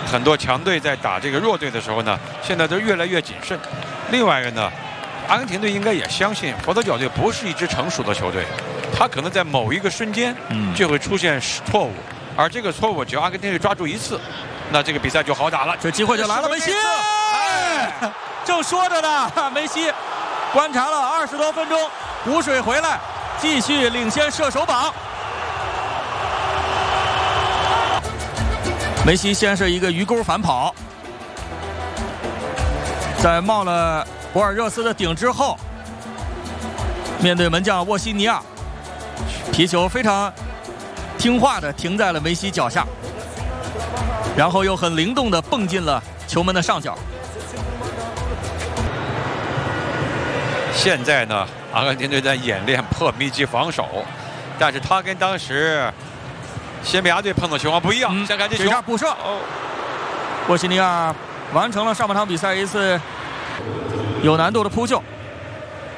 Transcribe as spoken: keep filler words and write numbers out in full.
很多强队在打这个弱队的时候呢，现在都越来越谨慎。另外一个呢，阿根廷队应该也相信佛得角队不是一支成熟的球队，他可能在某一个瞬间就会出现错误，而这个错误只要阿根廷队抓住一次，那这个比赛就好打了。 这机会就来了，梅西！哎，正说着呢，梅西观察了二十多分钟，补水回来，继续领先射手榜。梅西先是一个鱼钩反跑，在冒了博尔热斯的顶之后，面对门将沃西尼亚，皮球非常听话的停在了梅西脚下，然后又很灵动的蹦进了球门的上角。 现在呢，阿根廷队在演练破密集防守，但是他跟当时西班牙队碰的情况不一样。嗯、先看这球， 补射。哦，沃西尼亚完成了上半场比赛一次有难度的扑救。